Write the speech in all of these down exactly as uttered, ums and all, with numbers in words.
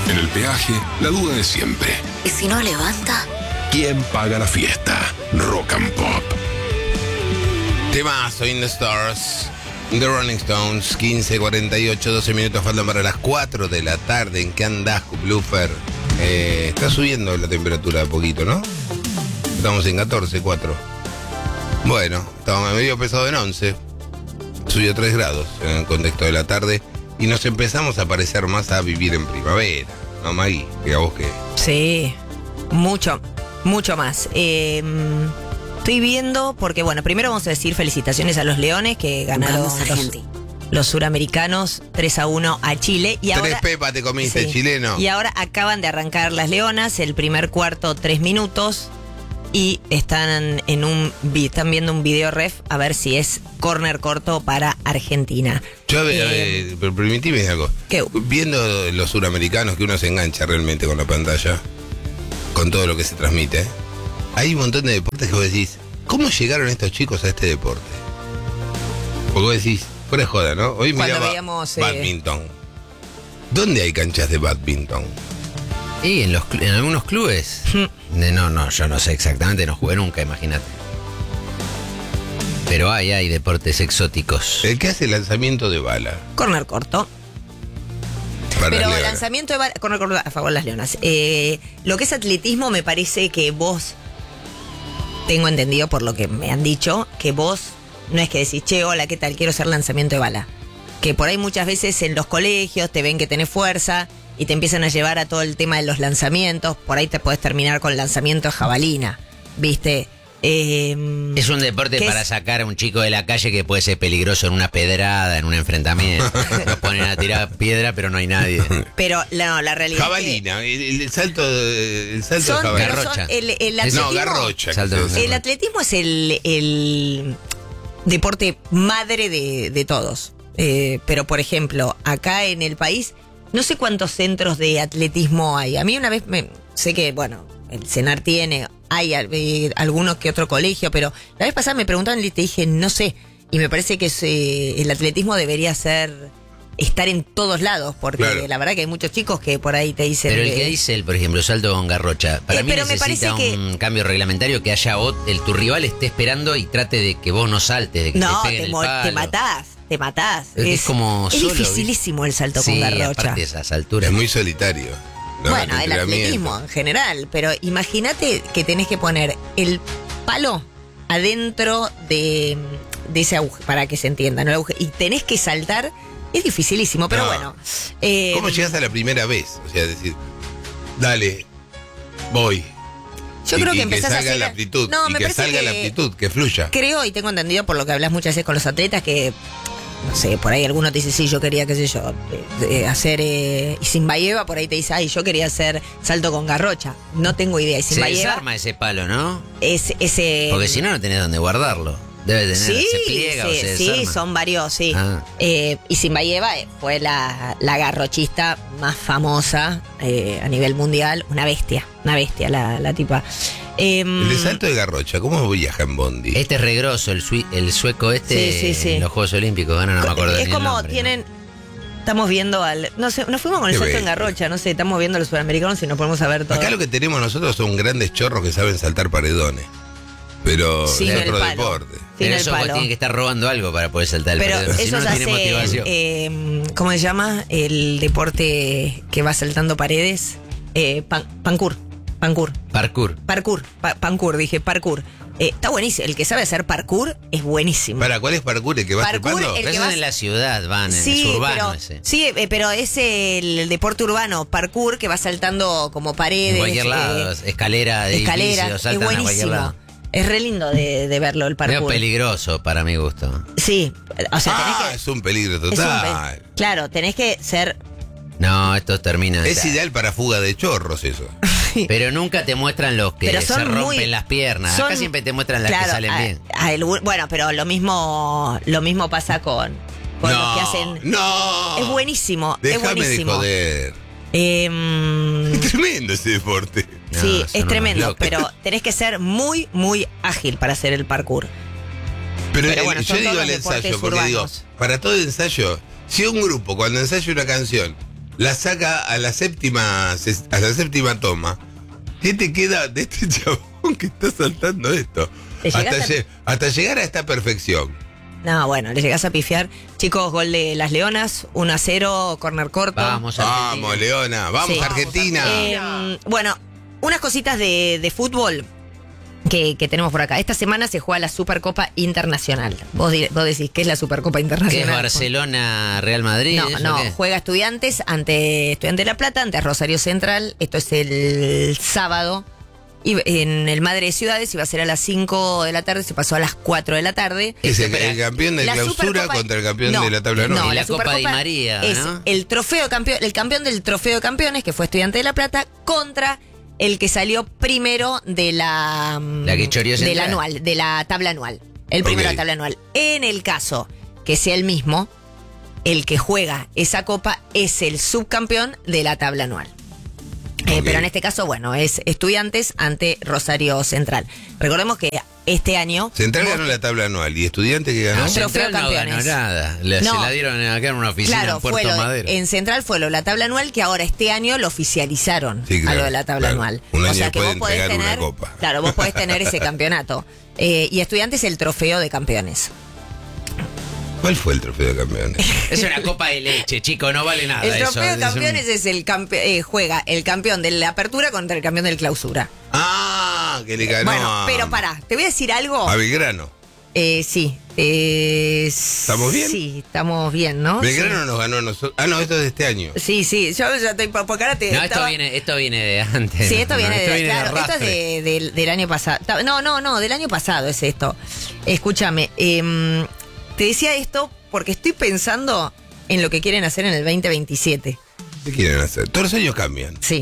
En el peaje, la duda de siempre. ¿Y si no levanta? ¿Quién paga la fiesta? Rock and Pop. Temazo, In the Stars, The Rolling Stones, quince cuarenta y ocho, doce minutos faltan para las cuatro de la tarde. ¿En qué andás, Bloofer? Eh, está subiendo la temperatura de poquito, ¿no? Estamos en catorce, cuatro. Bueno, estamos medio pesado en once. Subió tres grados en el contexto de la tarde. Y nos empezamos a parecer más a vivir en primavera, ¿no, Maggie? Que a vos que... Sí, mucho, mucho más. Eh, estoy viendo, porque bueno, primero vamos a decir felicitaciones a los Leones que ganaron Vamos, los, Argentina. los suramericanos tres a uno a Chile. Y Tres ahora, pepas te comiste, sí, chileno. Y ahora acaban de arrancar las Leonas, el primer cuarto, tres minutos. Y están en un están viendo un video ref a ver si es córner corto para Argentina. Yo, Eh, eh, pero permitime algo. ¿Qué? Viendo los suramericanos, que uno se engancha realmente con la pantalla, con todo lo que se transmite, hay un montón de deportes que vos decís, ¿cómo llegaron estos chicos a este deporte? Porque vos decís, fuera de joda, ¿no? Hoy Cuando miraba veíamos, eh, badminton. ¿Dónde hay canchas de badminton? Y en, los, cl- en algunos clubes. De- no, no, yo no sé exactamente, no jugué nunca, imagínate. Pero hay, hay deportes exóticos. El que hace lanzamiento de bala. Córner corto. Para Pero Leones. lanzamiento de bala, córner corto a favor de las Leonas. Eh, lo que es atletismo me parece que vos, tengo entendido por lo que me han dicho, que vos no es que decís, che, hola, ¿qué tal? Quiero hacer lanzamiento de bala. Que por ahí muchas veces en los colegios te ven que tenés fuerza y te empiezan a llevar a todo el tema de los lanzamientos. Por ahí te podés terminar con lanzamiento de jabalina, ¿viste? Eh, Es un deporte ¿qué para es? sacar a un chico de la calle que puede ser peligroso en una pedrada, en un enfrentamiento. Nos ponen a tirar piedra, pero no hay nadie. Pero la, no, la realidad Jabalina, el, el salto, el salto Son, de jabalina. pero son- Garrocha. el, el No, atletismo, garrocha. Salto que de se- garrocha. el atletismo es el, el deporte madre de, de todos. Eh, pero, por ejemplo, acá en el país, no sé cuántos centros de atletismo hay. A mí una vez, me, sé que, bueno, el CENAR tiene, hay eh, algunos que otro colegio, pero la vez pasada me preguntaban y te dije, no sé. Y me parece que es, eh, el atletismo debería ser, estar en todos lados, porque Claro. la verdad que hay muchos chicos que por ahí te dicen... Pero el que- que dice, el, por ejemplo, salto con garrocha, para Eh, mí pero me necesita parece que- un cambio reglamentario que haya ot- el tu rival esté esperando y trate de que vos no saltes, de que No, te peguen te, el mo- palo. te matás, te matás. Es, es como es solo, dificilísimo el salto sí, con garrocha. aparte de esas alturas. Es muy solitario. ¿no? Bueno, el entrenamiento. atletismo en general, pero imagínate que tenés que poner el palo adentro de, de ese agujero, para que se entienda, ¿no? El agujero, y tenés que saltar, es dificilísimo, pero No. bueno. eh, ¿Cómo llegas a la primera vez? O sea, decir, dale, voy. Yo Y- creo y que empezás a salga hacer... la aptitud. No, y me que parece salga que- la aptitud, que fluya. Creo y tengo entendido por lo que hablas muchas veces con los atletas que, no sé, por ahí alguno te dice, sí, yo quería, qué sé yo, eh, eh, hacer eh, y Simbayeva, por ahí te dice, ay, yo quería hacer salto con garrocha. No tengo idea. Y Se Simbayeva desarma ese palo, ¿no? es ese... Porque si no, no tenés dónde guardarlo. Debe tener, Sí, se pliega sí, o se sí, desarma. son varios, sí. Ah. Eh, y Simbayeva fue la, la garrochista más famosa eh, a nivel mundial. Una bestia, una bestia la, la tipa. Eh, El de salto de garrocha, ¿cómo viaja en Bondi? Este es regroso, el, sui- el sueco este Sí, sí, sí. en los Juegos Olímpicos, gana, no me acuerdo es ni el como nombre, tienen... Estamos viendo al... No sé, nos fuimos con el Qué salto en bestia. garrocha, no sé, estamos viendo a los sudamericanos y nos podemos saber todo. Acá lo que tenemos nosotros son grandes chorros que saben saltar paredones. Pero Sin es el otro palo. deporte. Sin Pero el eso vos palo. tiene que estar robando algo para poder saltar el Pero paredón. Si eso no, no se tiene hace, motivación. eh, ¿cómo se llama? El deporte que va saltando paredes. Eh, pan, pancur, pancur, Parkour. parkour, pa- pancur, dije parkour. Eh, está buenísimo, el que sabe hacer parkour es buenísimo. ¿Para cuál es parkour? ¿El que va Parkour, trepando? el Pero que eso vas- es en la ciudad, van, Sí, es urbano pero, ese. sí, eh, pero es el, deporte urbano, parkour, que va saltando como paredes. En cualquier lado, eh, escalera de escalera, edificios, es saltan a cualquier buenísimo. lado. Es re lindo de, de verlo, el Medio parkour. peligroso para mi gusto. Sí, o sea, tenés Ah, que... es un peligro es un total. pe- claro, tenés que ser... No, esto termina. Es ideal para fuga de chorros eso. Pero nunca te muestran los que Pero se son rompen muy- las piernas. son- Acá siempre te muestran las claro, que salen a- bien. a el- bueno, pero lo mismo lo mismo pasa con, con los que hacen... no. Es buenísimo, es Déjame buenísimo. de joder. Em, Es tremendo ese deporte. No, sí, son es unos tremendo, locos. pero tenés que ser muy, muy ágil para hacer el parkour. Pero, Pero el- bueno, yo son digo todos el deportes ensayo, porque digo, urbanos. para todo ensayo, si un grupo cuando ensaya una canción la saca a la séptima, a la séptima toma. ¿Qué te queda de este chabón que está saltando esto? Hasta, a... lle hasta llegar a esta perfección. No, bueno, le llegás a pifiar. Chicos, gol de las Leonas, uno a cero, corner corto. Vamos, Argentina. Vamos, Leona, vamos, Sí. Argentina. Eh, bueno, unas cositas de, de fútbol que, que tenemos por acá. Esta semana se juega la Supercopa Internacional. Vos, di- vos decís, ¿qué es la Supercopa ¿Qué es Internacional? Barcelona, Real Madrid? No, ¿Eso no, qué? juega Estudiantes ante Estudiantes de La Plata, ante Rosario Central. Esto es el sábado. Y en el Madre de Ciudades iba a ser a las cinco de la tarde, se pasó a las cuatro de la tarde. Es el, Espera, el campeón de La clausura Supercopa- contra el campeón No, de la tabla anual. Y No, la la Copa Supercopa Di María, es ¿no? el trofeo de campeón, el campeón del trofeo de campeones, que fue Estudiante de La Plata, contra el que salió primero de la mm, La que choreó de la Central. anual, de la tabla anual. El primero Ok. de la tabla anual. En el caso que sea el mismo, el que juega esa copa es el subcampeón de la tabla anual. Eh, Ok. pero en este caso, bueno, es Estudiantes ante Rosario Central. Recordemos que este año... Central ganó la tabla anual y Estudiante que ganó. No, Ah, Trofeo Central no ganó campeones. nada. Le- No. Se la dieron acá en una oficina Claro, en fue Puerto lo de- Madero. en Central fue lo de la tabla anual, que ahora este año lo oficializaron Sí, claro, a lo de la tabla claro. anual. Un o año sea que después vos de podés entregar una tener, copa. claro, vos podés tener ese campeonato. Eh, y Estudiantes el trofeo de campeones. ¿Cuál fue el trofeo de campeones? Es una copa de leche, chico, no vale nada el eso. trofeo de Es un- campeones es el campe- eh, juega el campeón de la apertura contra el campeón del clausura. Ah, que le ganó bueno, a, pero pará, te voy a decir algo. a Belgrano. Eh, sí. Eh, ¿Estamos bien? Sí, estamos bien, ¿no? Belgrano nos ganó a nosotros. Ah, no, esto es de este año. Sí, sí, yo ya estoy porque ahora te No, esto estaba- viene, esto viene de antes. Sí, esto No, viene, de, viene claro, esto es arrastre. de- del- del año pasado. Ta- No, no, no, del año pasado es esto. Escúchame, em, te decía esto porque estoy pensando en lo que quieren hacer en el veinte veintisiete. ¿Qué quieren hacer? Todos los años cambian. Sí.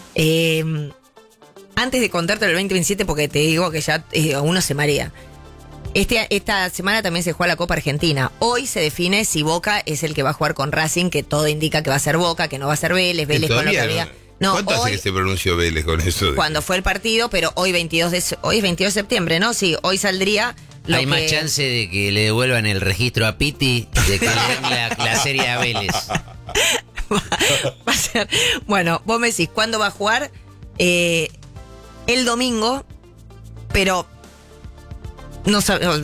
Em, antes de contarte el veinte veintisiete, porque te digo que ya eh, uno se marea. Este, esta semana también se juega la Copa Argentina. Hoy se define si Boca es el que va a jugar con Racing, que todo indica que va a ser Boca, que no va a ser Vélez, Vélez con lo que Todavía había. no. No, ¿Cuánto hoy, hace que se pronunció Vélez con eso? de- cuando fue el partido, pero hoy veintidós de, se- hoy es veintidós de septiembre, ¿no? Sí, hoy saldría lo Hay que- más chance de que le devuelvan el registro a Piti de que le den la, la serie a Vélez. va a ser. Bueno, vos me decís, ¿cuándo va a jugar? Eh, el domingo, pero no sabemos.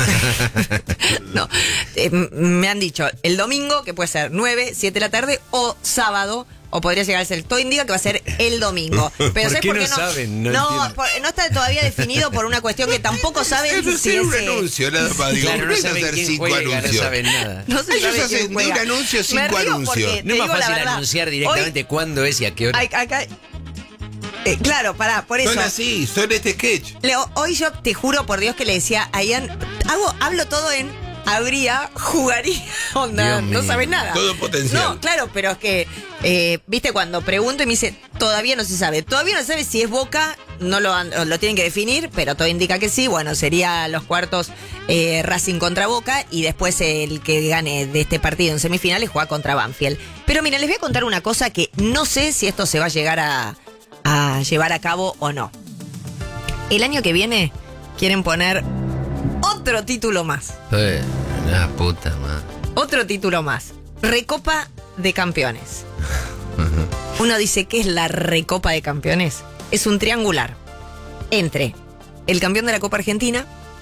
No, eh, m- me han dicho el domingo, que puede ser nueve, siete de la tarde, o sábado, o podría llegar a ser. Todo indica que va a ser el domingo. Pero ¿Por ¿sabes qué por no qué no? saben? No No, entiendo. por- no está todavía definido por una cuestión que tampoco saben Eso es si un ese- anuncio, nada más. Digo, Claro, ¿por no qué saben hacer quién cinco juega, no anuncios? saben nada. No se Ellos sabe hacen quién de juega. un anuncio Me cinco río anuncios. porque No te es digo más la fácil verdad. anunciar Hoy- directamente cuándo es y a qué hora. Ay, acá- eh, claro, pará, por eso. Son así, son este sketch. Leo, hoy yo te juro por Dios que le decía a Ian, hago, hablo todo en habría, jugaría, onda, Dios no mío. sabes nada. Todo potencial. No, claro, pero es que, eh, viste, cuando pregunto y me dice, todavía no se sabe. Todavía no se sabe si es Boca, no lo, han- lo tienen que definir, pero todo indica que sí. Bueno, sería los cuartos eh, Racing contra Boca y después el que gane de este partido en semifinales juega contra Banfield. Pero mira, les voy a contar una cosa que no sé si esto se va a llegar a, a llevar a cabo o no. El año que viene quieren poner otro título más. Eh, Una puta madre. Otro título más. Recopa de Campeones. Uno dice, ¿qué es la Recopa de Campeones? Es un triangular entre el campeón de la Copa Argentina,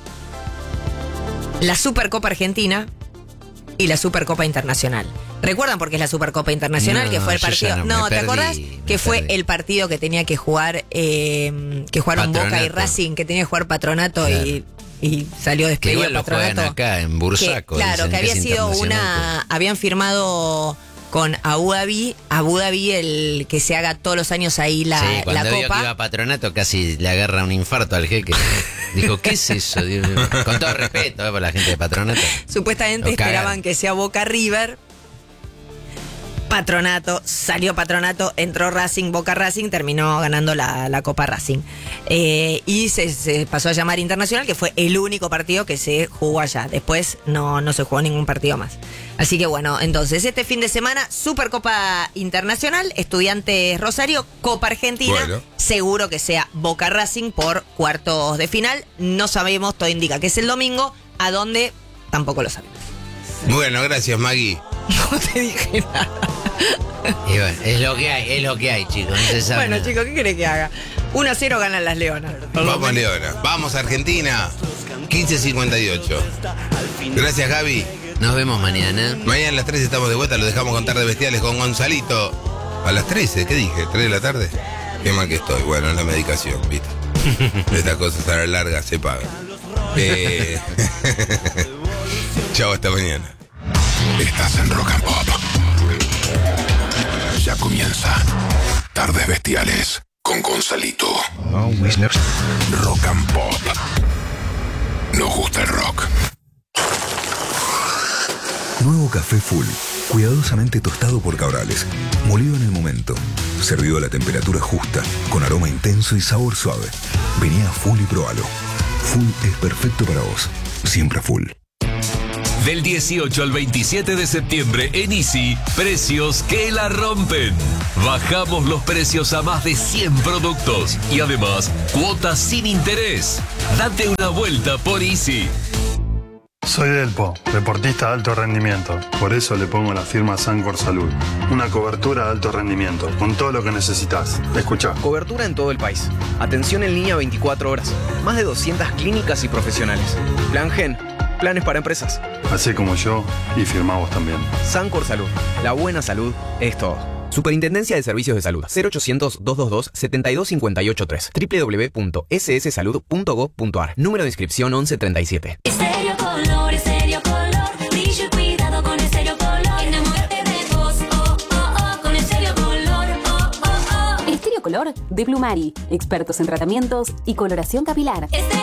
la Supercopa Argentina y la Supercopa Internacional. ¿Recuerdan por qué es la Supercopa Internacional? No, que fue el yo ya partido. no, No, me ¿te perdí, acordás? me Que fue perdí. el partido que tenía que jugar, eh, que jugaron Boca y Patronato. Racing, que tenía que jugar Patronato Claro. y, y salió Que despedido igual lo juegan Patronato. acá en Que, Bursaco. claro, dicen que había es sido internacional, una. Habían firmado con Abu Dhabi, Abu Dhabi el que se haga todos los años ahí la, Sí, la cuando vio copa. que iba a Patronato casi le agarra un infarto al jeque. Dijo, ¿qué es eso? Dios mío? Con todo respeto eh, por la gente de Patronato. Supuestamente Lo cagan. esperaban que sea Boca River. Patronato, salió Patronato, entró Racing, Boca Racing, terminó ganando la, la Copa Racing. Eh, y se, se pasó a llamar Internacional, que fue el único partido que se jugó allá. Después no, no se jugó ningún partido más. Así que bueno, entonces este fin de semana, Supercopa Internacional, Estudiantes Rosario, Copa Argentina, Bueno. seguro que sea Boca Racing por cuartos de final. No sabemos, todo indica que es el domingo, a dónde tampoco lo sabemos. Bueno, gracias, Maggie. No te dije nada. Y bueno, es lo que hay, es lo que hay, chicos. No se sabe Bueno, nada. chicos, ¿qué querés que haga? uno a cero ganan las Leonas. Vamos, Leona. Vamos, Argentina. quince cincuenta y ocho. Gracias, Gaby. Nos vemos mañana. Mañana a las tres estamos de vuelta. Lo dejamos con Tarde Bestiales con Gonzalito. A las trece, ¿qué dije? ¿tres de la tarde? Qué mal que estoy. Bueno, es la medicación, ¿viste? Estas cosas a la larga se pagan. Eh... Chao, hasta mañana. Estás en Rock and Pop. Ya comienza Tardes Bestiales con Gonzalito. Rock and Pop. Nos gusta el rock. Nuevo café Full, cuidadosamente tostado por Cabrales, molido en el momento, servido a la temperatura justa, con aroma intenso y sabor suave. Vení a Full y probalo. Full es perfecto para vos, siempre Full. Del dieciocho al veintisiete de septiembre en Easy, precios que la rompen. Bajamos los precios a más de cien productos y además cuotas sin interés. Date una vuelta por Easy. Soy Delpo, deportista de alto rendimiento. Por eso le pongo la firma Sancor Salud. Una cobertura de alto rendimiento, con todo lo que necesitas. Escucha. Cobertura en todo el país. Atención en línea veinticuatro horas. Más de doscientas clínicas y profesionales. Plan Gen. Planes para empresas. Así como yo, y firmamos también. Sancor Salud. La buena salud es todo. Superintendencia de Servicios de Salud. cero ochocientos, doscientos veintidós, setenta y dos cincuenta y ocho tres. doble u doble u doble u punto ese ese salud punto gob punto ar. Número de inscripción once treinta y siete. Estéreo Color, Estéreo Color. Brillo y cuidado con Estéreo Color. Enamórate de vos, oh, oh, oh. Con Estéreo Color, oh, oh, oh. Estéreo Color de Plumari. Expertos en tratamientos y coloración capilar. Estéreo